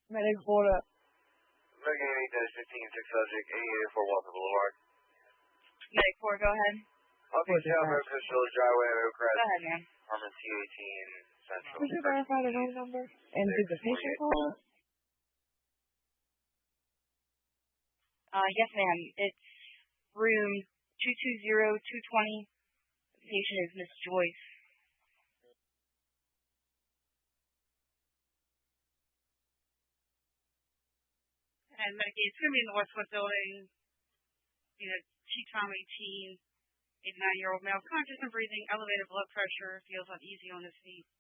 Medic Florida. American 8-15, 6 subject, 8884 Walter Boulevard. Medic 4, go ahead. Okay, South Memphis, Village Driveway, Oakcrest. Go ahead, ma'am. Harmon C18, Central. Could you verify the room number and did the patient call? Yes, ma'am. It's room 220-220. The patient is Miss Joyce. And Medicaid, it's going to be in the Westwood building. T-Tom 18, 89-year-old male, conscious and breathing, elevated blood pressure, feels uneasy on his feet.